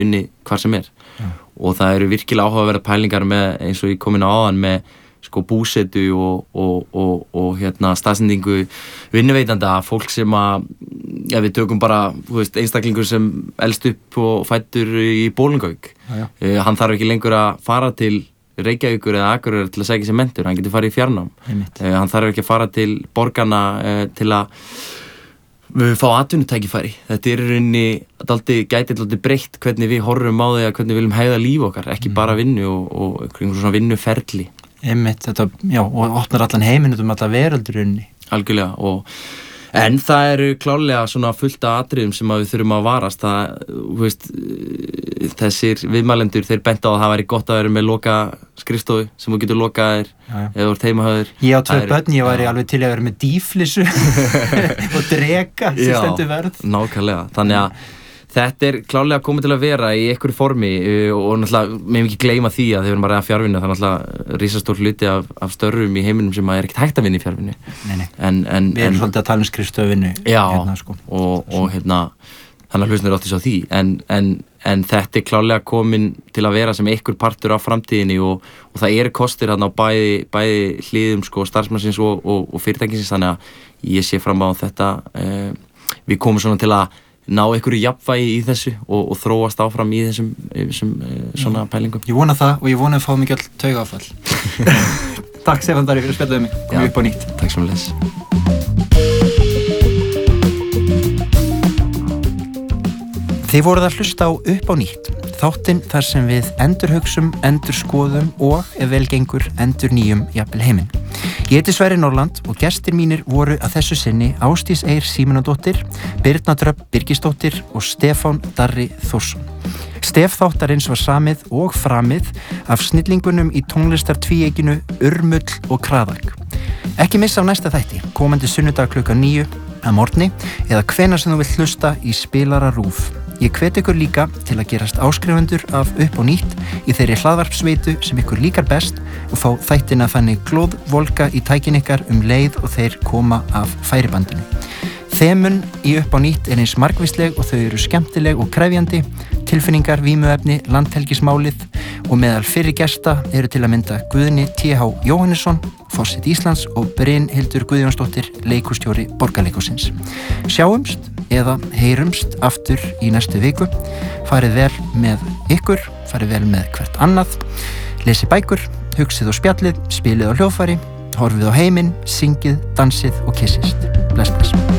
unni hvar sem og það eru virkilega áhugaverðar pælingar með eins og ég kom inn á áðan með sko búsetu og staðsendingu vinnuveitanda, fólk sem að við tökum bara, einstaklingur sem elst upp og fæddur í Bolungarvík. Hann þarf ekki lengur að fara til Reykjavíkur eða Akureyrar til að sækja sér menntun, hann getur farið í fjarnám. Hann þarf ekki að fara til borgarna til að fá atvinnutækifæri. Þetta í rauninni gæti breytt hvernig við horfum á því að hvernig við viljum hegða líf okkar, ekki bara vinnu og einhvern svona vinnuferli. Þetta, og opnar allan heiminn alla veröldurunni. Algjörlega, en það eru klárlega svona fullt af atriðum sem að við þurfum að varast. Þessir viðmælendur, þeir benda á að það væri gott að vera með loka skrifstofu sem þú getur lokað þér eða þú ert heimahöður. Ég á 2 börn, ég væri alveg til að vera með dýflissu og dreka sem stendur verð. Nákvæmlega, þannig að þetta klárlega komið til að vera í einhverju formi og náttúrulega, megum ekki gleyma því að þegar við erum að ræða fjarvinnu, það er náttúrulega risastór hluti af störfum í heiminum sem ekkert hægt að vinna í fjarvinnu. Nei. Við erum svolítið að tala skrifstofuvinnu. Já, og þannig að hlusnir átti svo því, en þetta klárlega komin til að vera sem einhver partur af framtíðinni og það eru kostir þarna á bæði hliðum starfsmannsins og fyrirtækisins, þannig að ég sé fram á þetta, við komum svona til að ná einhverju jafnvægi í þessu og þróast áfram í þessum svona pælingum. Ég vona það og ég vona að fá mikið taugafall. Takk Stefán Darri fyrir að spjalla mig. Komum upp á nýtt. Takk sömuleiðis. Þið voruð að hlusta á Upp á nýtt, þáttinn þar sem við endurhugsum, endurskoðum og, ef vel gengur, endurnýjum jafnvel heiminn. Ég heiti Sverrir Norland og gestir mínir voru að þessu sinni Ásdís Eir Símonardóttir, Birna Dröfn Birgisdóttir og Stefán Darri Þórsson. Stef þáttarins var samið og framið af snillingunum í tónlistartvíeykinu Urmull og Kraðak. Ekki missa á næsta þætti, komandi sunnudag klukkan 9 að morgni eða hvenær sem þú vilt hlusta í spilara RÚV. Ég hveti ykkur líka til að gerast áskrifendur af Upp á nýtt í þeirri hlaðvarpsveitu sem ykkur líkar best og fá þættina þannig glóðvolga í tækin ykkar leið og þeir koma af færibandinu. Þemun í Upp á nýtt eins margvísleg og þau eru skemmtileg og krefjandi, tilfinningar, vímuefni, landhelgismálið og meðal fyrri gesta eru til að mynda Guðni T.H. Jóhannesson, forseti Íslands og Brynhildur Guðjónsdóttir, leikhússtjóri Borgarleikhússins. Sjáumst eða heyrumst aftur í næstu viku. Farið vel með ykkur, farið vel með hvert annað, lesið bækur, hugsið og spjallið, spilið á hljóðfæri, horfið á heiminn, syngið, dansið og kissist. Bless, bless.